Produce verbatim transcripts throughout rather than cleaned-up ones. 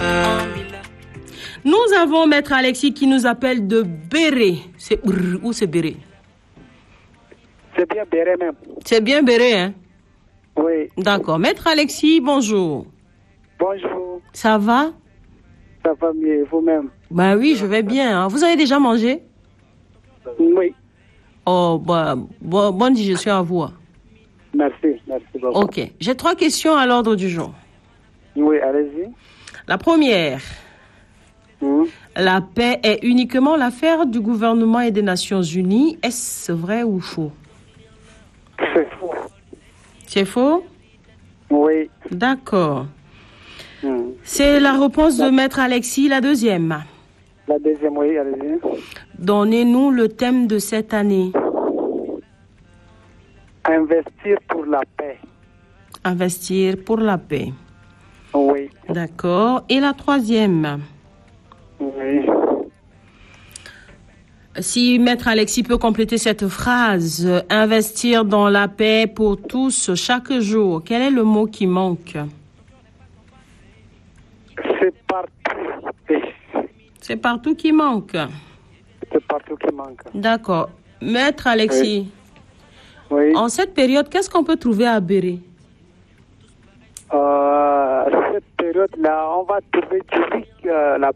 Nous avons Maître Alexis qui nous appelle de Béré. C'est brrr, où c'est Béré? C'est bien Béré même. C'est bien Béré, hein? Oui. D'accord. Maître Alexis, bonjour. Bonjour. Ça va? Ça va mieux, vous-même? Ben oui, je vais bien. Hein. Vous avez déjà mangé? Oui. Oh, bah, bon, bonne digestion à vous. Merci, merci beaucoup. Ok. J'ai trois questions à l'ordre du jour. Oui, allez-y. La première. Mmh. La paix est uniquement l'affaire du gouvernement et des Nations Unies. Est-ce vrai ou faux? C'est faux. C'est faux? Oui. D'accord. Mmh. C'est la réponse de Maître Alexis, la deuxième. La deuxième, oui, allez-y. Donnez-nous le thème de cette année. Investir pour la paix. Investir pour la paix. Oui. D'accord. Et la troisième? Oui. Si Maître Alexis peut compléter cette phrase, investir dans la paix pour tous chaque jour, quel est le mot qui manque? C'est partout. C'est partout qui manque. C'est partout qui manque. D'accord. Maître Alexis, oui. Oui. En cette période, qu'est-ce qu'on peut trouver à Béré? Euh, cette période-là, on va trouver du riz, euh, la,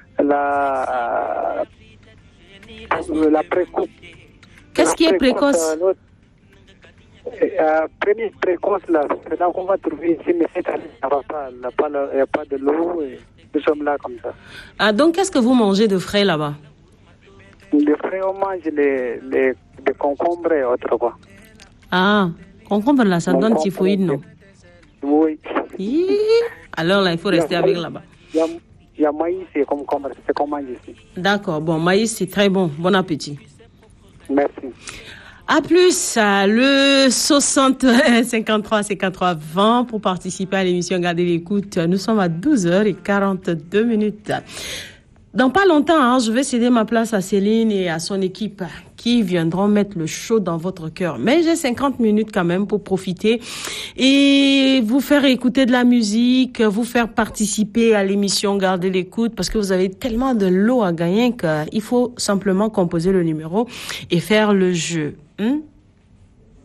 la, euh, la précoce. Qu'est-ce qui est précoce? Euh, euh, première précoce, là, c'est là qu'on va trouver ici, mais cette année, il n'y a pas de l'eau, et nous sommes là comme ça. Ah, donc qu'est-ce que vous mangez de frais là-bas? De frais, on mange les, les, les concombres et autres, quoi. Ah, concombre là, ça donne typhoïde, non? Oui. Hi, alors là, il faut rester avec là-bas. Il y, y a maïs et concombre, c'est qu'on mange ici. D'accord, bon, maïs, c'est très bon. Bon appétit. Merci. À plus, le soixante cinquante-trois cinquante-trois vingt pour participer à l'émission Gardez l'écoute. Nous sommes à douze heures quarante-deux minutes. Dans pas longtemps, hein, je vais céder ma place à Céline et à son équipe qui viendront mettre le chaud dans votre cœur. Mais j'ai cinquante minutes quand même pour profiter et vous faire écouter de la musique, vous faire participer à l'émission Gardez l'écoute parce que vous avez tellement de lot à gagner qu'il faut simplement composer le numéro et faire le jeu. Hum?